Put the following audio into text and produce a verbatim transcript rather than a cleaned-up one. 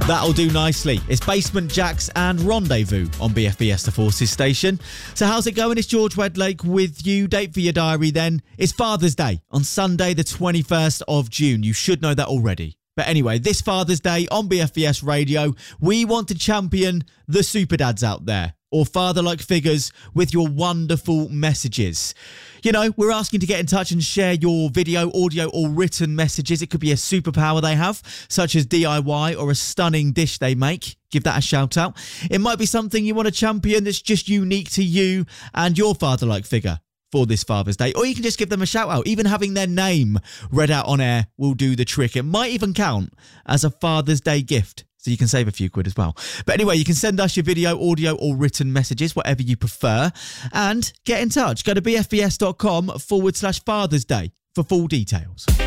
That'll do nicely. It's Basement Jaxx and Rendezvous on B F B S The Forces station. So how's it going? It's George Wedlake with you. Date for your diary then. It's Father's Day on Sunday the twenty-first of June. You should know that already. But anyway, this Father's Day on B F B S Radio, we want to champion the super dads out there, or father-like figures, with your wonderful messages. You know, we're asking to get in touch and share your video, audio or written messages. It could be a superpower they have, such as D I Y, or a stunning dish they make. Give that a shout out. It might be something you want to champion that's just unique to you and your father-like figure for this Father's Day. Or you can just give them a shout out. Even having their name read out on air will do the trick. It might even count as a Father's Day gift, so you can save a few quid as well. But anyway, you can send us your video, audio or written messages, whatever you prefer, and get in touch. Go to bfbs.com forward slash Father's Day for full details.